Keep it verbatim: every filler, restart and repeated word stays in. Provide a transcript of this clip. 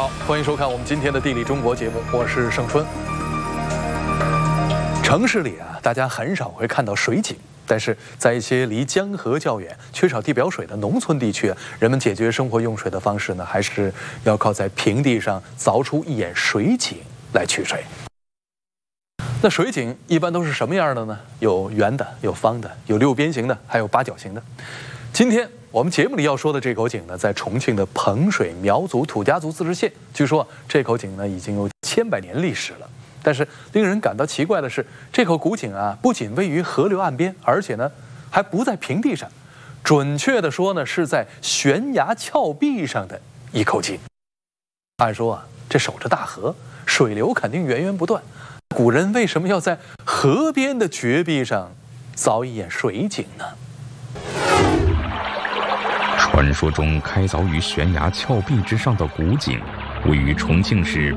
好，欢迎收看我们今天的《地理中国》节目，我是盛春。城市里啊，大家很少会看到水井，但是在一些离江河较远、缺少地表水的农村地区啊，人们解决生活用水的方式呢，还是要靠在平地上凿出一眼水井来取水。那水井一般都是什么样的呢？有圆的，有方的，有六边形的，还有八角形的。今天我们节目里要说的这口井呢，在重庆的彭水苗族土家族自治县。据说这口井呢已经有千百年历史了。但是令人感到奇怪的是，这口古井啊，不仅位于河流岸边，而且呢还不在平地上，准确的说呢，是在悬崖峭壁上的一口井。按说啊，这守着大河，水流肯定源源不断。古人为什么要在河边的绝壁上凿一眼水井呢？ 传说中开凿于悬崖峭壁之上的古井，位于重庆市